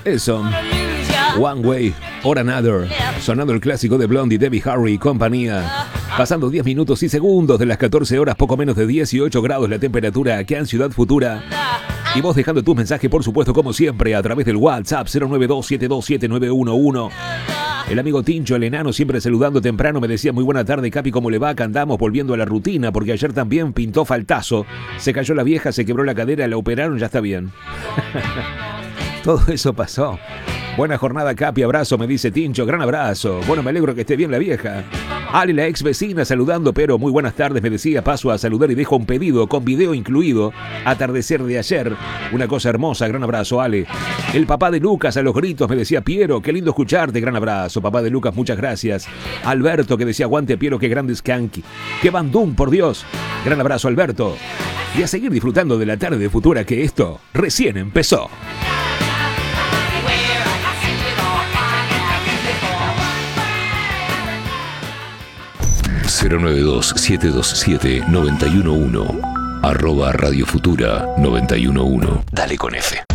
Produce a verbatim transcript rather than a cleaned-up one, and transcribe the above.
Eso. One Way or Another. Sonando el clásico de Blondie, Debbie Harry y compañía. Pasando diez minutos y segundos de las catorce horas, poco menos de dieciocho grados la temperatura aquí en Ciudad Futura. Y vos dejando tus mensajes, por supuesto, como siempre, a través del WhatsApp cero nueve dos siete dos siete nueve uno uno. El amigo Tincho, el enano, siempre saludando temprano, me decía: muy buena tarde, Capi, ¿cómo le va? Acá andamos volviendo a la rutina, porque ayer también pintó faltazo. Se cayó la vieja, se quebró la cadera, la operaron, ya está bien. Todo eso pasó. Buena jornada, Capi, abrazo, me dice Tincho, gran abrazo. Bueno, me alegro que esté bien la vieja. Ale, la ex vecina, saludando, pero muy buenas tardes, me decía, paso a saludar y dejo un pedido con video incluido, atardecer de ayer, una cosa hermosa, gran abrazo, Ale. El papá de Lucas a los gritos me decía, Piero, qué lindo escucharte, gran abrazo, papá de Lucas, muchas gracias. Alberto que decía, aguante Piero, qué grande skanky, qué bandún, por Dios, gran abrazo, Alberto. Y a seguir disfrutando de la tarde futura, que esto recién empezó. cero nueve dos siete dos siete nueve uno uno arroba Radio Futura noventa y uno punto uno. Dale con F.